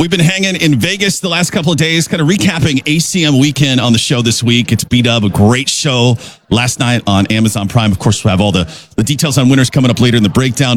We've been hanging in Vegas the last couple of days, kind of recapping ACM weekend on the show this week. It's B-Dub, a great show last night on Amazon Prime. Of course, we'll have all the details on winners coming up later in the breakdown.